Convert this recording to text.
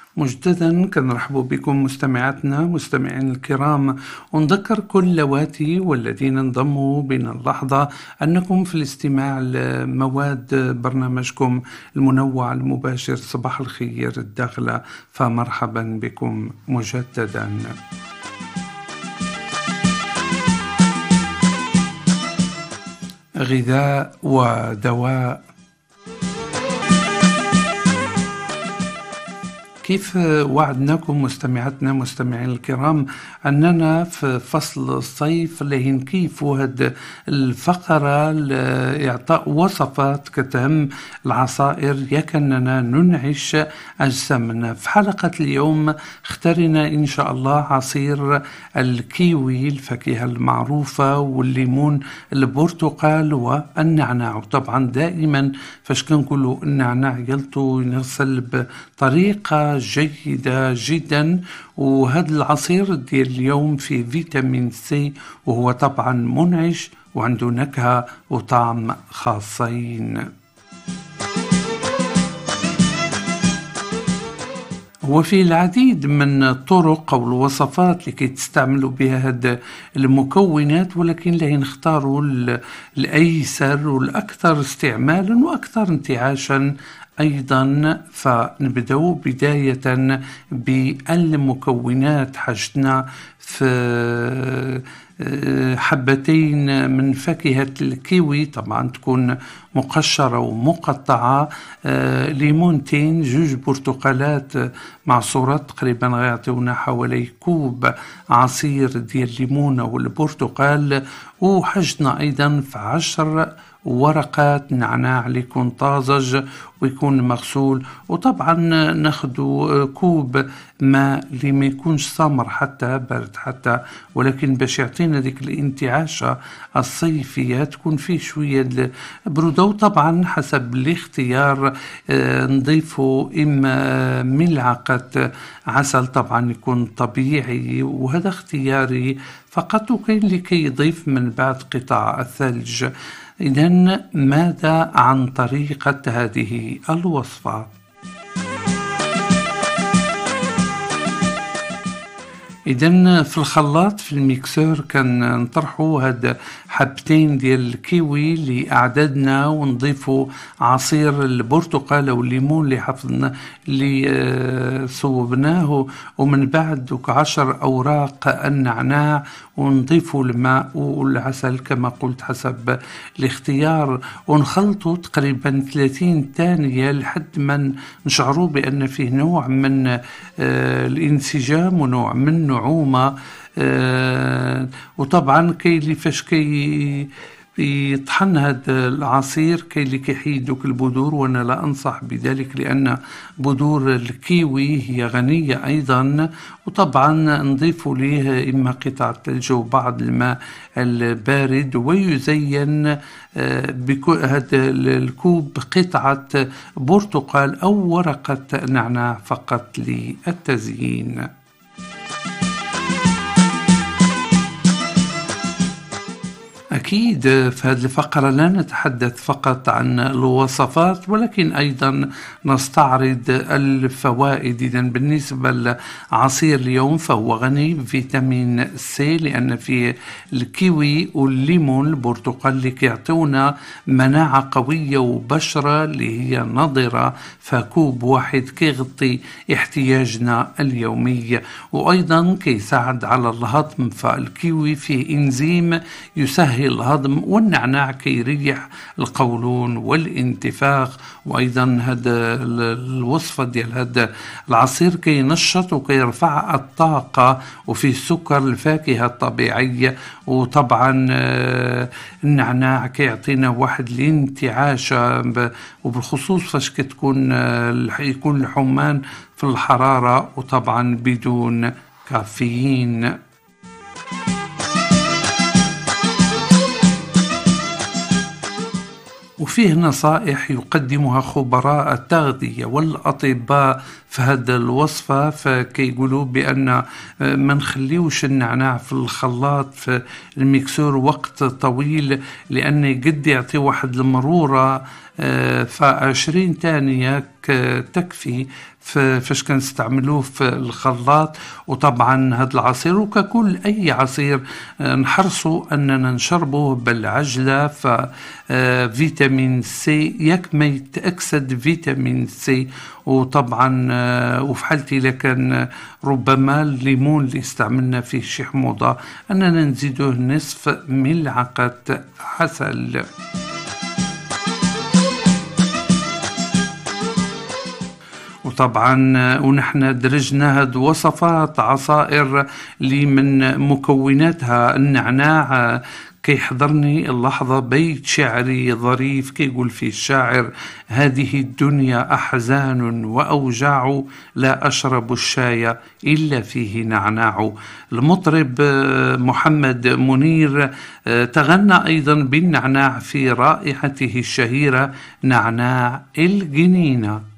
مجددا كنرحب بكم مستمعاتنا مستمعين الكرام، ونذكر كل اللواتي والذين انضموا بنا اللحظة أنكم في الاستماع لمواد برنامجكم المنوع المباشر صباح الخير الداخلة، فمرحبا بكم مجددا. غذاء ودواء. كيف وعدناكم مستمعاتنا مستمعين الكرام أننا في فصل الصيف اللي نكيفوا هاد الفقرة لإعطاء وصفات كتهم العصائر يكننا ننعش أجسامنا. في حلقة اليوم اخترنا إن شاء الله عصير الكيوي الفاكهة المعروفة، والليمون البرتقال والنعناع. وطبعا دائما فاش كنقولوا النعناع يلطو يغسل بطريقة جيدة جدا. وهذا العصير ديال اليوم فيه فيتامين سي، وهو طبعا منعش وعنده نكهة وطعم خاصين. وفي العديد من الطرق أو الوصفات لكي تستعملوا بها هذه المكونات، ولكن لا نختاروا الأيسر والأكثر استعمالا وأكثر انتعاشا أيضا. فنبدأ بداية بالمكونات. حاجتنا في حبتين من فاكهة الكيوي، طبعا تكون مقشرة ومقطعة، ليمونتين، 2 برتقالات معصورات تقريبا غيعطيونا حوالي كوب عصير ديال الليمون والبرتقال. وحاجتنا أيضا في 10 ورقات نعناع اللي يكون طازج ويكون مغسول. وطبعا ناخدو كوب ماء اللي ما يكونش سمر حتى بارد حتى، ولكن باش يعطينا ديك الانتعاشة الصيفية تكون فيه شوية برودة. وطبعا حسب الاختيار نضيفه إما ملعقة عسل طبعا يكون طبيعي، وهذا اختياري فقط، وكاين اللي يضيف من بعد قطع الثلج. إذن ماذا عن طريقة هذه الوصفة؟ إذن في الخلاط في الميكسور كان نطرحوا هاد حبتين ديال الكيوي اللي أعددنا، ونضيفوا عصير البرتقال أو الليمون اللي حفظنا اللي صوبناه، ومن بعد 10 أوراق النعناع، ونضيفوا الماء والعسل كما قلت حسب الاختيار، ونخلطوا تقريبا 30 ثانية لحد ما نشعروا بأن فيه نوع من الانسجام ونوع من نعومة. وطبعا كي اللي فاش يطحن هذا العصير كي اللي كيحيدوك البذور، وانا لا انصح بذلك لان بذور الكيوي هي غنية ايضا. وطبعا نضيف ليه اما قطعة ثلج وبعض الماء البارد، ويزين هذا الكوب قطعة برتقال او ورقة نعناع فقط للتزيين. أكيد في هذه الفقرة لا نتحدث فقط عن الوصفات، ولكن أيضا نستعرض الفوائد. إذن بالنسبة لعصير اليوم فهو غني بفيتامين سي، لأن فيه الكيوي والليمون البرتقال اللي يعطونا مناعة قوية وبشرة اللي هي نضرة، فكوب واحد كيغطي احتياجنا اليومي. وأيضا كيساعد على الهضم، فالكيوي فيه إنزيم يسهل الهضم، والنعناع كيريح القولون والانتفاخ. وايضا هذا الوصفه ديال هذا العصير كينشط وكيرفع الطاقه، وفيه سكر الفاكهه الطبيعيه. وطبعا النعناع كيعطينا واحد الانتعاش، وبالخصوص فاش يكون الحمان في الحراره، وطبعا بدون كافيين. وفيه نصائح يقدمها خبراء التغذية والأطباء في هذا الوصفة، فكيقولوا بأن ما نخليوش النعناع في الخلاط في الميكسور وقت طويل، لأنه قد يعطي واحد المرورة ف20 ثانية تكفي فاش كنستعملوه في الخلاط. وطبعا هذا العصير وككل أي عصير نحرصوا أننا نشربه بالعجلة. ففيتامين سي ياك ما يتأكسد فيتامين سي. وطبعا وفي حالتي لكن ربما الليمون اللي استعملنا فيه شي حموضة أننا نزيدوه نصف ملعقة عسل. وطبعا ونحن درجنا هاد وصفات عصائر اللي من مكوناتها النعناع. كيحضرني اللحظة بيت شعري ظريف كيقول فيه الشاعر: هذه الدنيا أحزان وأوجاع، لا أشرب الشاي إلا فيه نعناع. المطرب محمد منير تغنى أيضا بالنعناع في رائحته الشهيرة نعناع الجنينة.